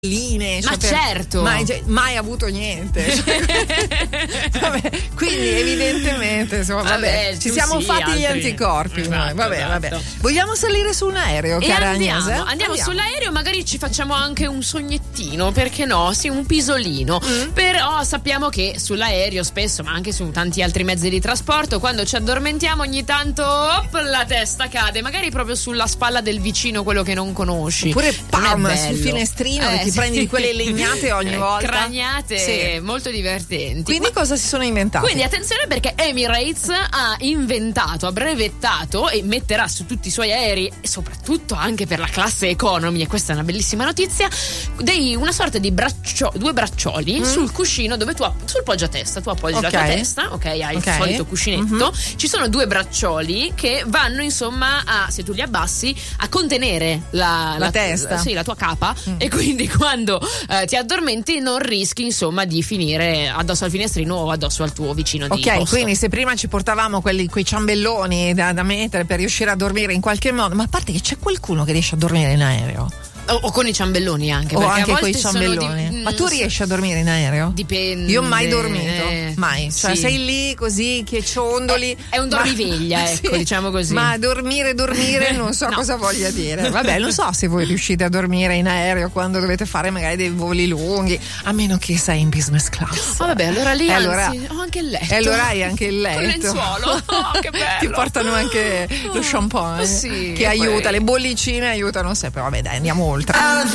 Cioè ma certo, mai avuto niente, vabbè, quindi evidentemente insomma, vabbè, ci siamo fatti gli anticorpi, esatto, vabbè. Vogliamo salire su un aereo, cara Agnese? Andiamo sull'aereo, magari ci facciamo anche un sognettino, perché no? Sì, un pisolino. Però sappiamo che sull'aereo spesso, ma anche su tanti altri mezzi di trasporto, quando ci addormentiamo ogni tanto la testa cade, magari proprio sulla spalla del vicino, quello che non conosci. Oppure sul finestrino che ti prendi di quelle legnate ogni volta, craniate, molto divertenti. Quindi cosa si sono inventati? Quindi attenzione, perché Emirates ha inventato, ha brevettato e metterà su tutti i suoi aerei, e soprattutto anche per la classe economy, e questa è una bellissima notizia, una sorta di due braccioli sul cuscino, dove tu sul poggiatesta tu appoggi la tua testa, hai il solito cuscinetto, ci sono due braccioli che vanno insomma se tu li abbassi, a contenere la testa, sì, la tua capa, e quindi quando ti addormenti non rischi insomma di finire addosso al finestrino o addosso al tuo vicino di posto. Quindi se prima ci portavamo quei ciambelloni da mettere per riuscire a dormire in qualche modo, ma a parte che c'è qualcuno che riesce a dormire in aereo? O con i ciambelloni anche, perché anche a volte con i ciambelloni. Ma tu riesci a dormire in aereo? Dipende. Io mai dormito, mai. Cioè sei lì così che ciondoli. È un dormiveglia, ecco, diciamo così. Ma dormire non so cosa voglia dire. Vabbè, non so se voi riuscite a dormire in aereo quando dovete fare magari dei voli lunghi, a meno che sei in business class. Vabbè, allora lì anzi, ho anche il letto. E allora hai anche il letto. Con il lenzuolo. Oh, che bello. Ti portano anche lo champagne che aiuta, le bollicine aiutano sempre. Vabbè, dai, andiamo oltre.